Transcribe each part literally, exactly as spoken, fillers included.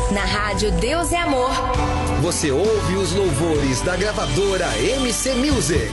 Na rádio Deus é Amor. Você ouve os louvores da gravadora M C Music.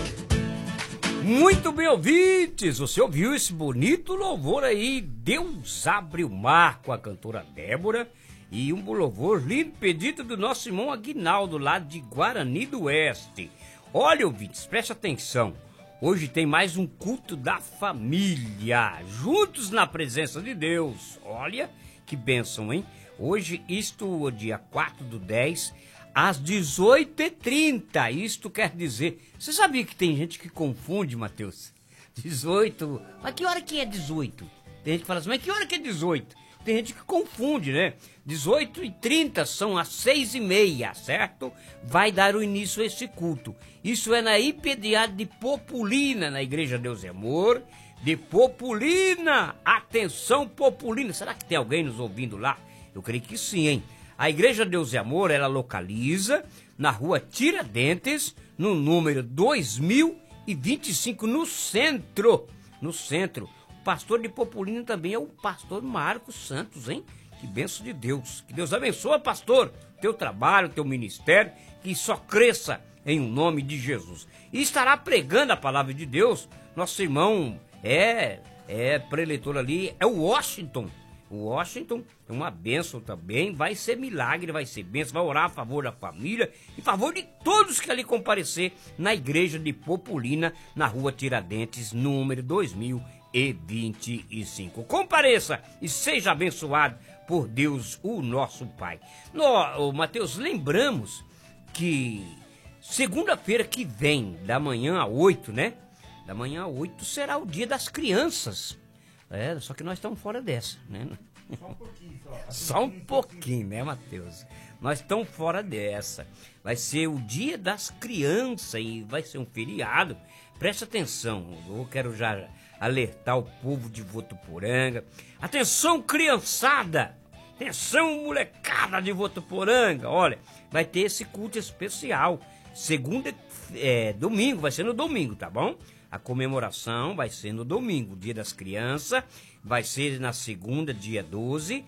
Muito bem, ouvintes, você ouviu esse bonito louvor aí, Deus Abre o Mar, com a cantora Débora, e um louvor lindo pedido do nosso irmão Aguinaldo, lá de Guarani do Oeste. Olha, ouvintes, preste atenção, hoje tem mais um culto da família, juntos na presença de Deus. Olha que bênção, hein? Hoje, isto, dia quatro do dez, às dezoito e trinta, isto quer dizer... Você sabia que tem gente que confunde, Mateus? dezoito... Mas que hora que é dezoito? Tem gente que fala assim, mas que hora que é dezoito? Tem gente que confunde, né? dezoito e trinta são às seis e meia, certo? Vai dar o início a esse culto. Isso é na Hipediade de Populina, na Igreja Deus é Amor, de Populina. Atenção, Populina. Será que tem alguém nos ouvindo lá? Eu creio que sim, hein? A Igreja Deus é Amor, ela localiza na rua Tiradentes, no número dois mil e vinte e cinco, no centro. No centro. O pastor de Populina também é o pastor Marcos Santos, hein? Que bênção de Deus. Que Deus abençoe, pastor, teu trabalho, teu ministério, que só cresça em o nome de Jesus. E estará pregando a palavra de Deus, nosso irmão é, é preletor ali, é o Washington. O Washington é uma bênção também, vai ser milagre, vai ser bênção, vai orar a favor da família, em favor de todos que ali comparecer na igreja de Populina, na rua Tiradentes, número dois mil e vinte e cinco. Compareça e seja abençoado por Deus, o nosso Pai. Nós, Mateus, lembramos que segunda-feira que vem, da manhã a oito, né? Da manhã a oito será o dia das crianças. É, só que nós estamos fora dessa, né? Só um pouquinho, só. Só um pouquinho, né, Mateus? Nós estamos fora dessa. Vai ser o dia das crianças e vai ser um feriado. Preste atenção, eu quero já alertar o povo de Votuporanga. Atenção, criançada! Atenção, molecada de Votuporanga! Olha, vai ter esse culto especial. Segunda, é, domingo, vai ser no domingo, tá bom? A comemoração vai ser no domingo, dia das crianças, vai ser na segunda, dia doze,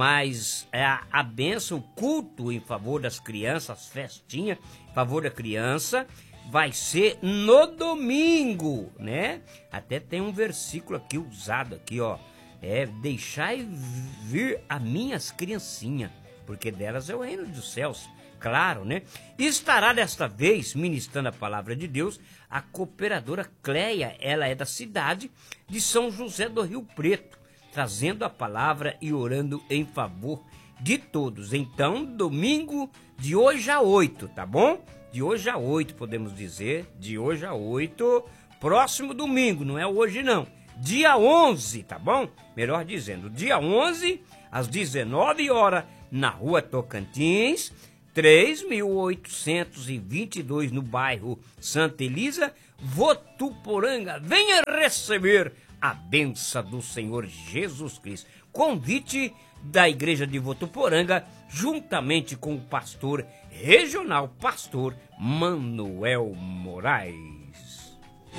mas a, a bênção, o culto em favor das crianças, as festinhas em favor da criança, vai ser no domingo, né? Até tem um versículo aqui usado aqui, ó, é, deixai vir a minhas criancinhas, porque delas é o reino dos céus. Claro, né? E estará desta vez ministrando a palavra de Deus a cooperadora Cleia, ela é da cidade de São José do Rio Preto, trazendo a palavra e orando em favor de todos. Então, domingo de hoje a oito, tá bom? De hoje a oito, podemos dizer, de hoje a oito, próximo domingo, não é hoje não, dia onze, tá bom? Melhor dizendo, dia onze, às dezenove horas, na rua Tocantins, três mil oitocentos e vinte e dois, no bairro Santa Elisa, Votuporanga. Venha receber a bênção do Senhor Jesus Cristo. Convite da Igreja de Votuporanga, juntamente com o pastor regional, pastor Manuel Moraes.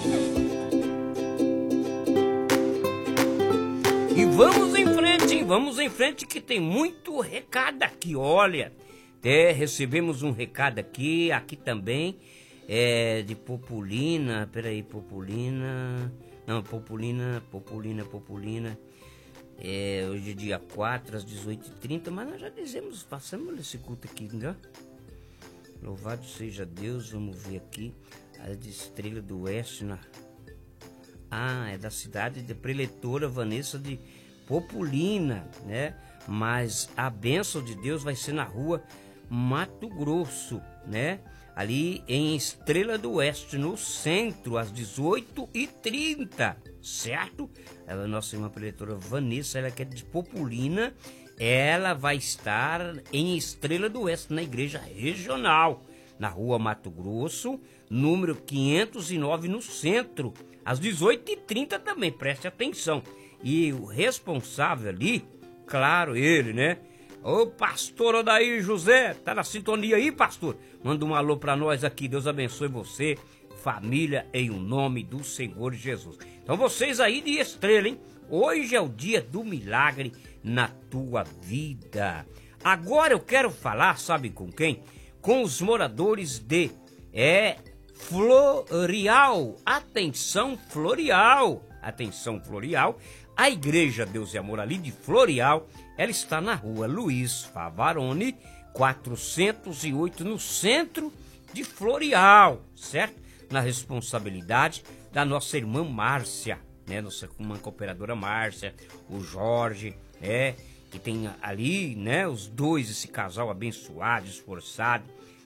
E vamos em frente, hein? Vamos em frente que tem muito recado aqui, olha. É, recebemos um recado aqui, aqui também, é, de Populina, peraí, Populina, não, Populina, Populina, Populina, é, hoje é dia quatro, às dezoito e trinta, mas nós já dizemos, passamos esse culto aqui, né? Louvado seja Deus, vamos ver aqui, a de Estrela do Oeste, na... ah, é da cidade de preletora Vanessa de Populina, né? Mas a bênção de Deus vai ser na rua Mato Grosso, né? Ali em Estrela do Oeste, no centro, às dezoito e trinta, certo? Ela, nossa irmã preletora Vanessa, ela que é de Populina, ela vai estar em Estrela do Oeste, na igreja regional, na rua Mato Grosso, número quinhentos e nove, no centro, às dezoito e trinta também, preste atenção. E o responsável ali, claro, ele, né? Ô pastor Odair José, tá na sintonia aí, pastor? Manda um alô pra nós aqui, Deus abençoe você, família, em o nome do Senhor Jesus. Então vocês aí de Estrela, hein? Hoje é o dia do milagre na tua vida. Agora eu quero falar, sabe com quem? Com os moradores de é, Florial. Atenção, Florial. Atenção, Florial. A Igreja Deus e Amor ali de Florial, ela está na rua Luiz Favarone, quatrocentos e oito, no centro de Florial, certo? Na responsabilidade da nossa irmã Márcia, né? Nossa irmã cooperadora Márcia, o Jorge, né? Que tem ali, né? Os dois, esse casal abençoado, esforçado,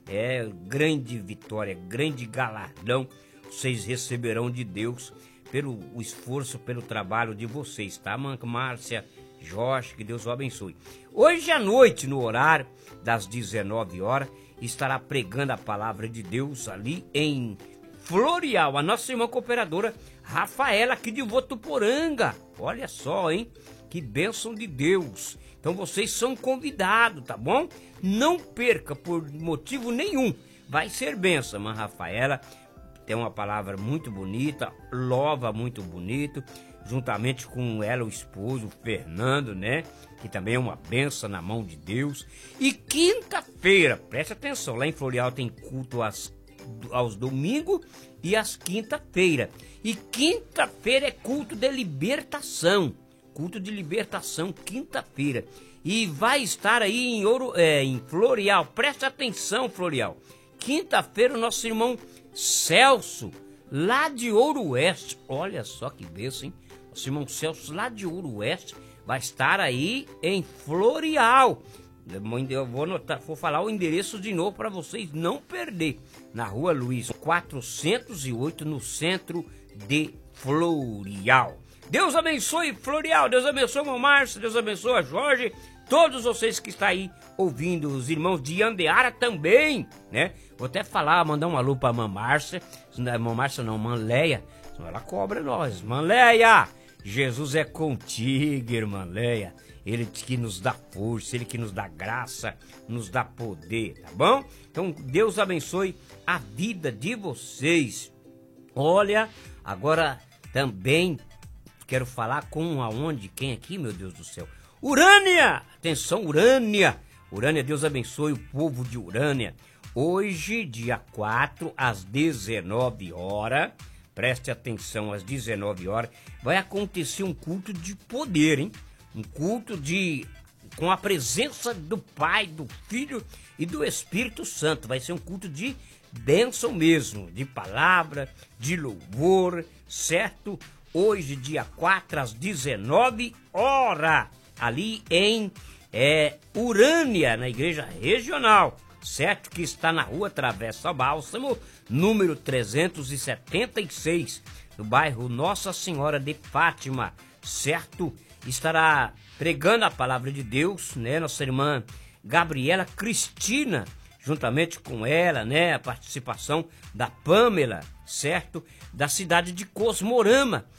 é grande vitória, grande galardão, vocês receberão de Deus pelo o esforço, pelo trabalho de vocês, tá, Márcia, Jorge, que Deus o abençoe. Hoje à noite, no horário das dezenove horas, estará pregando a palavra de Deus ali em Florial, a nossa irmã cooperadora Rafaela, aqui de Votuporanga. Olha só, hein? Que bênção de Deus. Então vocês são convidados, tá bom? Não perca por motivo nenhum. Vai ser bênção, irmã Rafaela. Tem uma palavra muito bonita, louva muito bonito, juntamente com ela o esposo, o Fernando, né? Que também é uma benção na mão de Deus. E quinta-feira, preste atenção, lá em Florial tem culto às, aos domingos e às quinta-feira. E quinta-feira é culto de libertação, culto de libertação, quinta-feira. E vai estar aí em, Ouro, é, em Florial, preste atenção, Florial. Quinta-feira o nosso irmão Celso, lá de Ouro Oeste, olha só que bênção, hein? Nosso irmão Celso, lá de Ouro Oeste, vai estar aí em Florial. Eu vou anotar, vou falar o endereço de novo para vocês não perder. Na rua Luiz, quatrocentos e oito, no centro de Florial. Deus abençoe Florial, Deus abençoe o Márcio, Deus abençoe a Jorge, todos vocês que estão aí ouvindo, os irmãos de Andeara também, né? Vou até falar, mandar um alô pra Mãe Márcia, não é Mãe Márcia não, Mãe Leia, senão ela cobra nós. Mãe Leia, Jesus é contigo, irmã Leia. Ele que nos dá força, Ele que nos dá graça, nos dá poder, tá bom? Então Deus abençoe a vida de vocês. Olha, agora também quero falar com aonde, quem aqui, meu Deus do céu? Urânia! Atenção, Urânia! Urânia, Deus abençoe o povo de Urânia. Hoje, dia quatro, às dezenove horas, preste atenção, às dezenove horas, vai acontecer um culto de poder, hein? Um culto de com a presença do Pai, do Filho e do Espírito Santo. Vai ser um culto de bênção mesmo, de palavra, de louvor, certo? Hoje, dia quatro, às dezenove horas, ali em é, Urânia, na igreja regional, certo? Que está na rua Travessa Bálsamo, número trezentos e setenta e seis, no bairro Nossa Senhora de Fátima, certo? Estará pregando a palavra de Deus, né? Nossa irmã Gabriela Cristina, juntamente com ela, né? A participação da Pâmela, certo? Da cidade de Cosmorama.